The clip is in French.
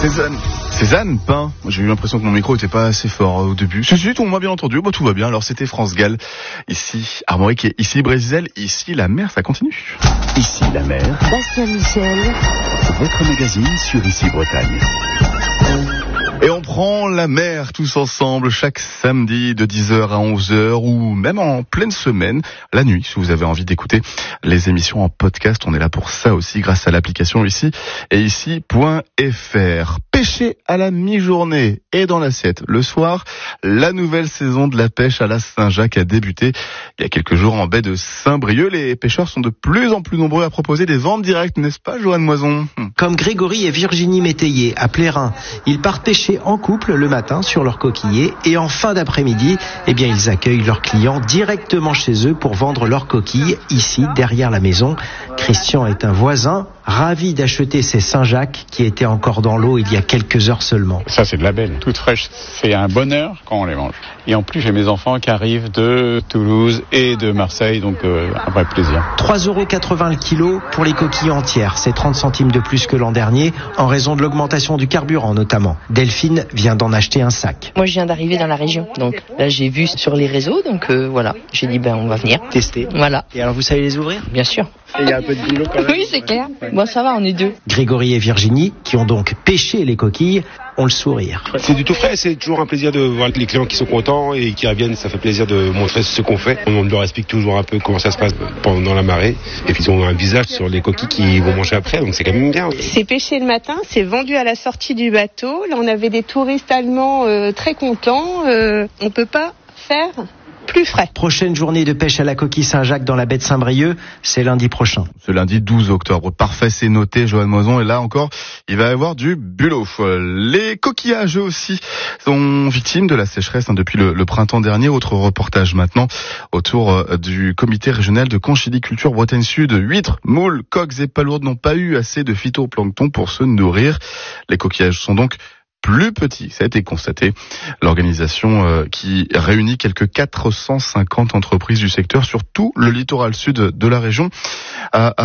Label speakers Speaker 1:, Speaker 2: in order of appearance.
Speaker 1: Cézanne Pain. J'ai eu l'impression que mon micro était pas assez fort au début. Si, on m'a bien entendu. Bon, tout va bien. Alors, c'était France Gall. Ici, Armorique, et ici, Brésil. Ici, la mer, ça continue.
Speaker 2: Ici, la mer.
Speaker 3: Bastien Michel.
Speaker 2: Votre magazine sur Ici Bretagne.
Speaker 1: Et on prend la mer tous ensemble chaque samedi de 10h à 11h ou même en pleine semaine, la nuit, si vous avez envie d'écouter les émissions en podcast. On est là pour ça aussi grâce à l'application ici et ici.fr. Pêcher à la mi-journée et dans l'assiette. Le soir, la nouvelle saison de la pêche à la Saint-Jacques a débuté il y a quelques jours en baie de Saint-Brieuc. Les pêcheurs sont de plus en plus nombreux à proposer des ventes directes, n'est-ce pas, Joanne Moison?
Speaker 4: Comme Grégory et Virginie Métayer à Plérin. Ils partent pêcher en couple le matin sur leur coquillier et en fin d'après-midi, ils accueillent leurs clients directement chez eux pour vendre leurs coquilles ici derrière la maison. Christian est un voisin, ravi d'acheter ces Saint-Jacques qui étaient encore dans l'eau il y a quelques heures seulement.
Speaker 5: Ça, c'est de la belle, toute fraîche. C'est un bonheur quand on les mange. Et en plus, j'ai mes enfants qui arrivent de Toulouse et de Marseille, donc un vrai plaisir.
Speaker 4: 3,80 € le kilo pour les coquilles entières. C'est 30 centimes de plus que l'an dernier, en raison de l'augmentation du carburant notamment. Delphine vient d'en acheter un sac.
Speaker 6: Moi, je viens d'arriver dans la région, donc là, j'ai vu sur les réseaux, donc voilà. J'ai dit, on va venir.
Speaker 4: Tester.
Speaker 6: Voilà.
Speaker 4: Et alors, vous savez les ouvrir?
Speaker 6: Bien sûr.
Speaker 4: Il y a un peu de boulot quand même.
Speaker 6: Oui, c'est clair. Bon, ça va, on est deux.
Speaker 4: Grégory et Virginie, qui ont donc pêché les coquilles, ont le sourire.
Speaker 7: C'est du tout frais, c'est toujours un plaisir de voir les clients qui sont contents et qui reviennent, ça fait plaisir de montrer ce qu'on fait. On leur explique toujours un peu comment ça se passe pendant la marée et puis ils ont un visage sur les coquilles qu'ils vont manger après, donc c'est quand même bien.
Speaker 8: C'est pêché le matin, c'est vendu à la sortie du bateau. Là, on avait des touristes allemands très contents. On peut pas faire plus frais.
Speaker 4: Prochaine journée de pêche à la coquille Saint-Jacques dans la baie de Saint-Brieuc, c'est lundi prochain.
Speaker 1: Ce lundi 12 octobre. Parfait, c'est noté, Joanne Moison. Et là encore, il va y avoir du bulot. Les coquillages, eux aussi, sont victimes de la sécheresse depuis le printemps dernier. Autre reportage maintenant autour du comité régional de conchyliculture Bretagne Sud. Huîtres, moules, coqs et palourdes n'ont pas eu assez de phytoplancton pour se nourrir. Les coquillages sont donc plus petit, ça a été constaté. L'organisation qui réunit quelques 450 entreprises du secteur sur tout le littoral sud de la région a